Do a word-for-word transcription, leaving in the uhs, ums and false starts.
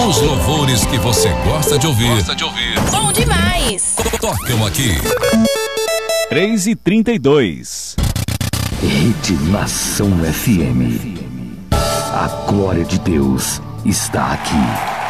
Os louvores que você gosta de ouvir. Gosta de ouvir. Bom demais. Tocam aqui. três e trinta e dois. Rede Nação F M. A glória de Deus está aqui.